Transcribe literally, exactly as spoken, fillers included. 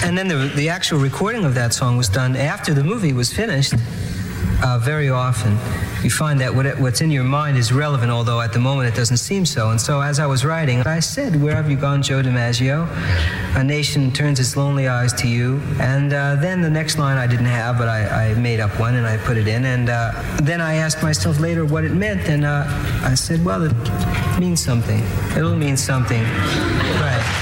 And then the, the actual recording of that song was done after the movie was finished. Uh, very often, you find that what, what's in your mind is relevant, although at the moment it doesn't seem so. And so as I was writing, I said, "Where have you gone, Joe DiMaggio? A nation turns its lonely eyes to you." And uh, then the next line I didn't have, but I, I made up one and I put it in. And uh, then I asked myself later what it meant, and uh, I said, well, it means something. It'll mean something. Right.